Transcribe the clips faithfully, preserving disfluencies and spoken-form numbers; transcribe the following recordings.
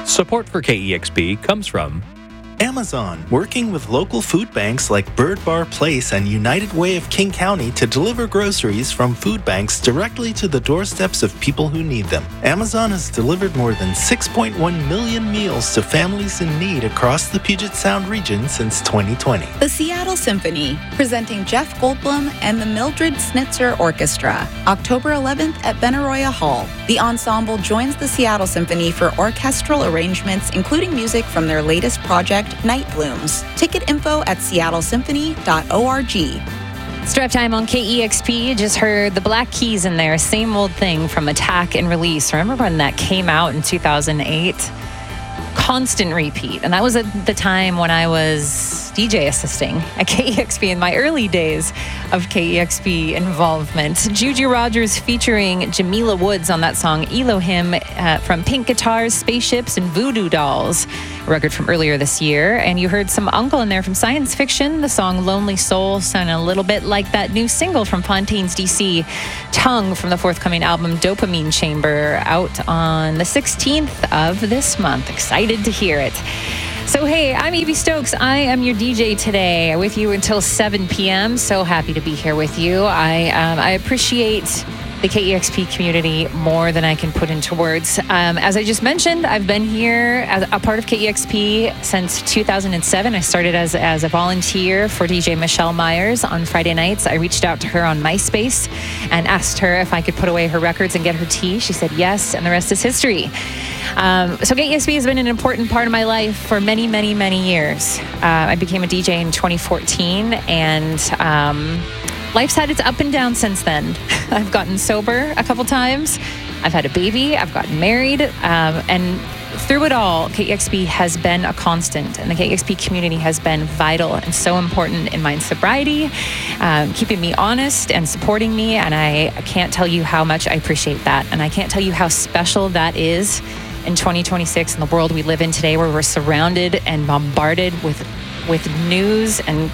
Support for K E X P comes from Amazon, working with local food banks like Bird Bar Place and United Way of King County to deliver groceries from food banks directly to the doorsteps of people who need them. Amazon has delivered more than six point one million meals to families in need across the Puget Sound region since twenty twenty. The Seattle Symphony, presenting Jeff Goldblum and the Mildred Snitzer Orchestra, October eleventh at Benaroya Hall. The ensemble joins the Seattle Symphony for orchestral arrangements, including music from their latest project, Night Blooms. Ticket info at seattle symphony dot org. Strap time on K E X P. Just heard the Black Keys in there. Same old thing from Attack and Release. Remember when that came out in two thousand eight? Constant repeat. And that was at the time when I was D J assisting at K E X P in my early days of K E X P involvement. Juju Rogers featuring Jamila Woods on that song Elohim uh, from Pink Guitars, Spaceships, and Voodoo Dolls, a record from earlier this year. And you heard some Uncle in there from Science Fiction. The song Lonely Soul sounded a little bit like that new single from Fontaines D C, Tongue, from the forthcoming album Dopamine Chamber, out on the sixteenth of this month. Excited to hear it. So, hey, I'm Evie Stokes. I am your D J today, with you until seven p.m. So happy to be here with you. I um, I appreciate the K E X P community more than I can put into words. Um, as I just mentioned, I've been here as a part of K E X P since two thousand seven. I started as, as a volunteer for D J Michelle Myers on Friday nights. I reached out to her on MySpace and asked her if I could put away her records and get her tea. She said yes, and the rest is history. Um, so K E X P has been an important part of my life for many, many, many years. Uh, I became a D J in twenty fourteen, and um, life's had its up and down since then. I've gotten sober a couple times. I've had a baby. I've gotten married. Um, and through it all, K E X P has been a constant. And the K E X P community has been vital and so important in my sobriety, um, keeping me honest and supporting me. And I, I can't tell you how much I appreciate that. And I can't tell you how special that is in twenty twenty-six, in the world we live in today, where we're surrounded and bombarded with with news and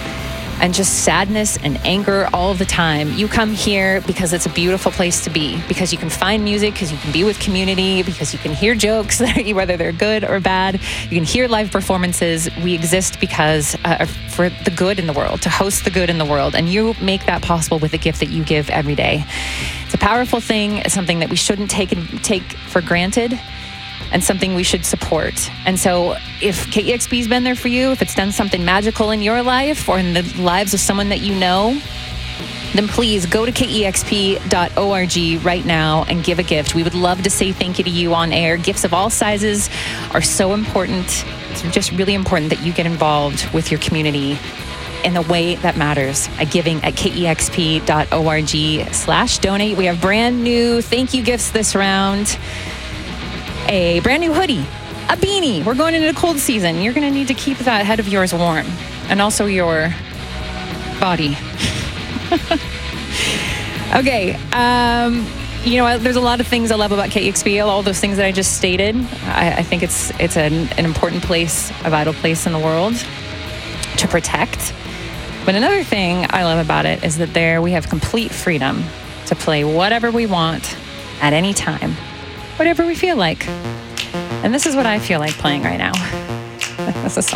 and just sadness and anger all the time. You come here because it's a beautiful place to be, because you can find music, because you can be with community, because you can hear jokes, whether they're good or bad. You can hear live performances. We exist because uh, for the good in the world, to host the good in the world. And you make that possible with the gift that you give every day. It's a powerful thing. It's something that we shouldn't take take for granted, and something we should support. And so if K E X P's been there for you, if it's done something magical in your life or in the lives of someone that you know, then please go to K E X P dot org right now and give a gift. We would love to say thank you to you on air. Gifts of all sizes are so important. It's just really important that you get involved with your community in a way that matters at giving at K E X P dot org slash donate. We have brand new thank you gifts this round. A brand new hoodie, a beanie. We're going into the cold season. You're going to need to keep that head of yours warm, and also your body. Okay. Um, you know, there's a lot of things I love about K E X P, all those things that I just stated. I, I think it's it's an, an important place, a vital place in the world to protect. But another thing I love about it is that there we have complete freedom to play whatever we want at any time, whatever we feel like. And this is what I feel like playing right now. That's a song.